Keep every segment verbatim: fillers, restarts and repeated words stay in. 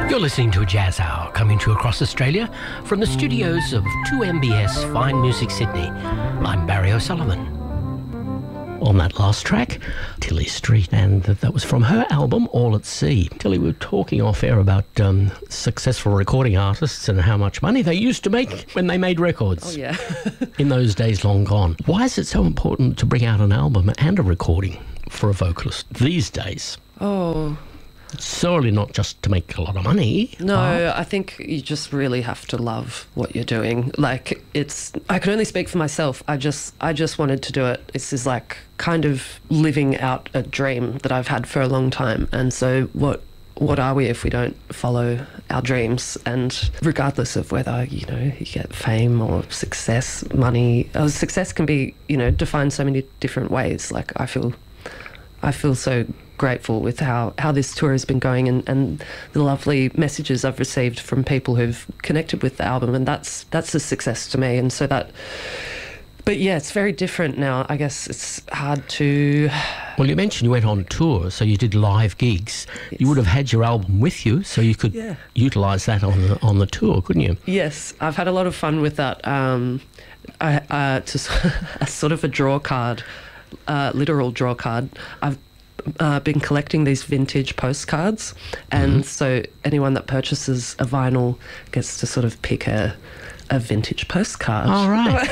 You're listening to a Jazz Hour coming to you across Australia from the studios of two M B S Fine Music Sydney. I'm Barry O'Sullivan. On that last track, Tilly Street, and that was from her album All at Sea. Tilly, we were talking off air about um, successful recording artists and how much money they used to make when they made records. Oh, yeah. In those days long gone. Why is it so important to bring out an album and a recording for a vocalist these days? Oh... It's surely not just to make a lot of money. No, uh, I think you just really have to love what you're doing. Like, it's, I can only speak for myself. I just, I just wanted to do it. This is like kind of living out a dream that I've had for a long time. And so what, what are we if we don't follow our dreams? And regardless of whether, you know, you get fame or success, money, uh, success can be, you know, defined so many different ways. Like, I feel, I feel so grateful with how, how this tour has been going and, and the lovely messages I've received from people who've connected with the album, and that's that's a success to me. And so that, but yeah, it's very different now. I guess it's hard to... Well, you mentioned you went on tour, so you did live gigs. Yes. You would have had your album with you, so you could yeah. utilise that on the, on the tour, couldn't you? Yes, I've had a lot of fun with that. Um, I, uh, to, a sort of a draw card, uh, literal draw card. I've Uh, been collecting these vintage postcards, and mm-hmm. so anyone that purchases a vinyl gets to sort of pick a, a vintage postcard. All right.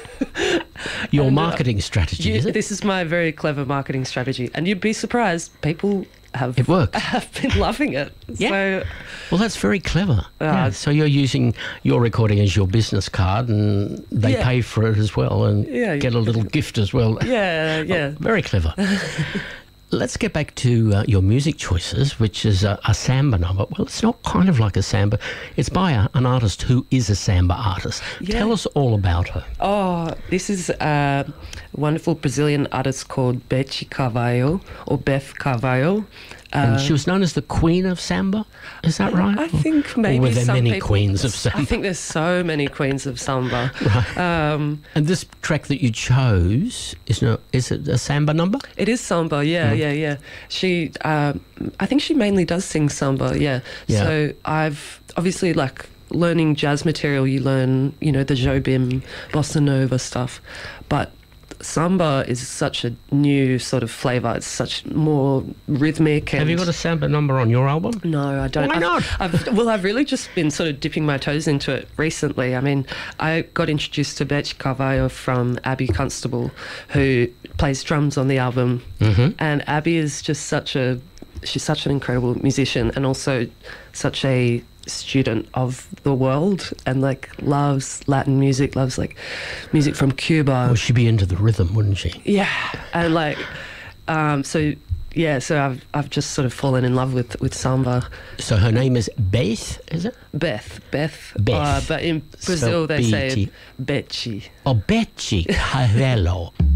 Your and, marketing uh, strategy, you, is it? This is my very clever marketing strategy, and you'd be surprised, people have, it worked. have been loving it. Yeah. So, well, that's very clever. Uh, yeah. So you're using your recording as your business card, and they yeah. pay for it as well, and yeah, get a little gift as well. Yeah, yeah. Oh, very clever. Let's get back to uh, your music choices, which is a, a samba number. Well, it's not kind of like a samba. It's by a, an artist who is a samba artist. Yeah. Tell us all about her. Oh, this is a wonderful Brazilian artist called Beth Carvalho, or Beth Carvalho. And uh, she was known as the Queen of Samba, is that right? I think maybe or were there some many people, queens of Samba? I think there's so many queens of Samba. Right. Um, and this track that you chose, is, no, is it a Samba number? It is Samba, yeah, mm. yeah, yeah. She, um, I think she mainly does sing Samba, yeah. yeah. So I've obviously, like, learning jazz material, you learn, you know, the Jobim, Bossa Nova stuff, but samba is such a new sort of flavour. It's such more rhythmic. And have you got a samba number on your album? No, I don't. Why not? I've, I've, well, I've really just been sort of dipping my toes into it recently. I mean, I got introduced to Beth Carvalho from Abby Constable, who plays drums on the album. Mm-hmm. And Abby is just such a, she's such an incredible musician, and also such a student of the world, and like loves Latin music, loves like music from Cuba. Well, she'd be into the rhythm, wouldn't she? Yeah, and like um so yeah so I've I've just sort of fallen in love with with samba. So her name is Beth, is it? Beth Beth Beth uh, but in Brazil so they say Betty. Oh, Betty Carvalho.